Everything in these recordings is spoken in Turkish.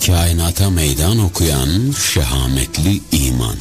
Kainata meydan okuyan şehametli iman.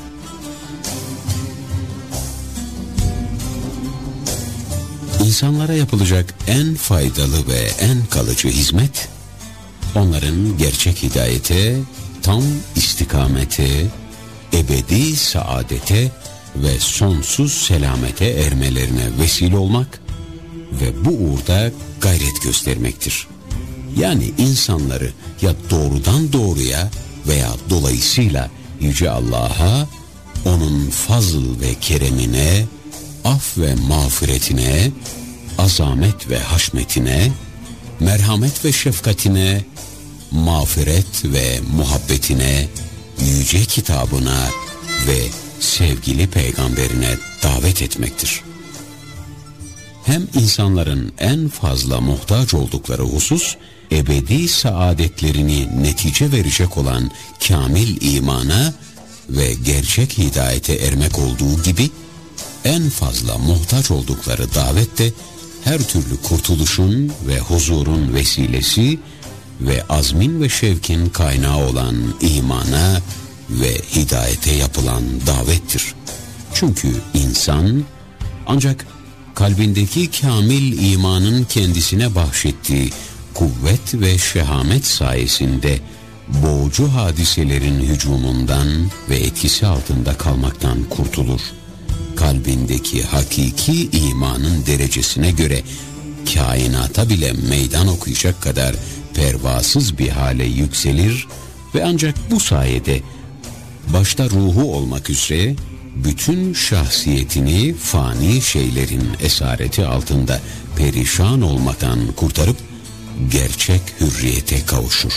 İnsanlara yapılacak en faydalı ve en kalıcı hizmet, onların gerçek hidayete, tam istikamete, ebedi saadete ve sonsuz selamete ermelerine vesile olmak ve bu uğurda gayret göstermektir. Yani insanları ya doğrudan doğruya veya dolayısıyla Yüce Allah'a, onun fazl ve keremine, af ve mağfiretine, azamet ve haşmetine, merhamet ve şefkatine, mağfiret ve muhabbetine, yüce kitabına ve sevgili peygamberine davet etmektir. Hem insanların en fazla muhtaç oldukları husus, ebedi saadetlerini netice verecek olan kamil imana ve gerçek hidayete ermek olduğu gibi, en fazla muhtaç oldukları davette her türlü kurtuluşun ve huzurun vesilesi ve azmin ve şevkin kaynağı olan imana ve hidayete yapılan davettir. Çünkü insan ancak kalbindeki kamil imanın kendisine bahşettiği kuvvet ve şehamet sayesinde boğucu hadiselerin hücumundan ve etkisi altında kalmaktan kurtulur. Kalbindeki hakiki imanın derecesine göre kainata bile meydan okuyacak kadar pervasız bir hale yükselir ve ancak bu sayede başta ruhu olmak üzere bütün şahsiyetini fani şeylerin esareti altında perişan olmaktan kurtarıp gerçek hürriyete kavuşur.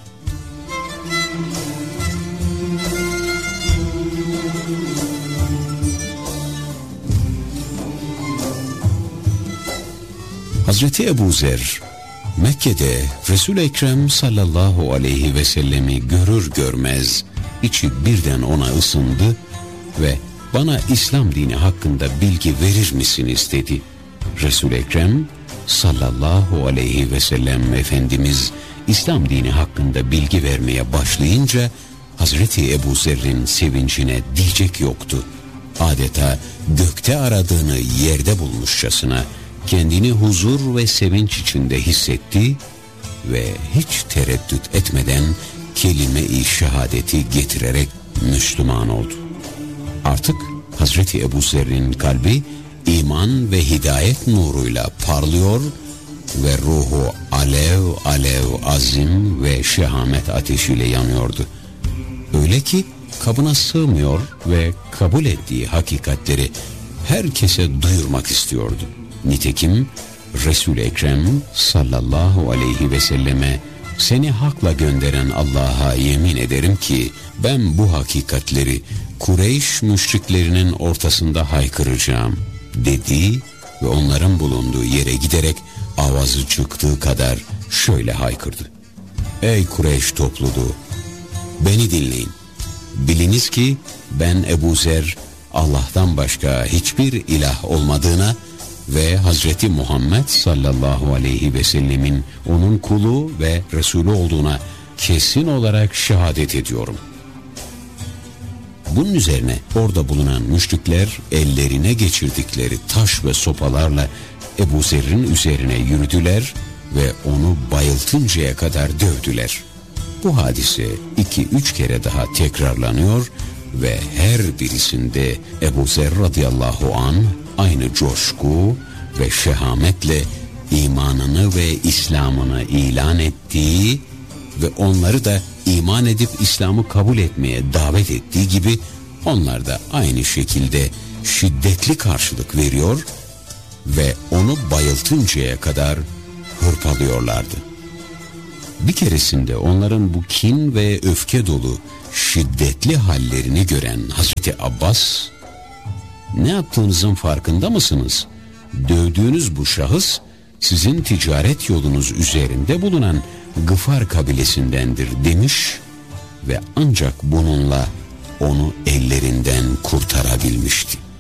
Hazreti Ebu Zer, Mekke'de Resul-i Ekrem sallallahu aleyhi ve sellemi görür görmez içi birden ona ısındı ve bana İslam dini hakkında bilgi verir misiniz dedi. Resul-i Ekrem sallallahu aleyhi ve sellem Efendimiz İslam dini hakkında bilgi vermeye başlayınca Hazreti Ebu Zer'in sevincine diyecek yoktu. Adeta gökte aradığını yerde bulmuşçasına kendini huzur ve sevinç içinde hissetti ve hiç tereddüt etmeden kelime-i şehadeti getirerek Müslüman oldu. Artık Hazreti Ebu Zer'in kalbi iman ve hidayet nuruyla parlıyor ve ruhu alev alev azim ve şehamet ateşiyle yanıyordu. Öyle ki kabına sığmıyor ve kabul ettiği hakikatleri herkese duyurmak istiyordu. Nitekim Resul-i Ekrem sallallahu aleyhi ve selleme seni hakla gönderen Allah'a yemin ederim ki ben bu hakikatleri Kureyş müşriklerinin ortasında haykıracağım dedi ve onların bulunduğu yere giderek avazı çıktığı kadar şöyle haykırdı. Ey Kureyş topluluğu, beni dinleyin. Biliniz ki ben Ebu Zer Allah'tan başka hiçbir ilah olmadığına ve Hazreti Muhammed sallallahu aleyhi ve sellemin onun kulu ve Resulü olduğuna kesin olarak şehadet ediyorum. Bunun üzerine orada bulunan müşrikler ellerine geçirdikleri taş ve sopalarla Ebu Zer'in üzerine yürüdüler ve onu bayıltıncaya kadar dövdüler. Bu hadise 2-3 kere daha tekrarlanıyor ve her birisinde Ebu Zer radıyallahu anh aynı coşku ve şehametle imanını ve İslam'ını ilan ettiği ve onları da iman edip İslam'ı kabul etmeye davet ettiği gibi onlar da aynı şekilde şiddetli karşılık veriyor ve onu bayıltıncaya kadar hırpalıyorlardı. Bir keresinde onların bu kin ve öfke dolu şiddetli hallerini gören Hazreti Abbas, "Ne yaptığınızın farkında mısınız? Dövdüğünüz bu şahıs sizin ticaret yolunuz üzerinde bulunan Gıfar kabilesindendir" demiş ve ancak bununla onu ellerinden kurtarabilmişti.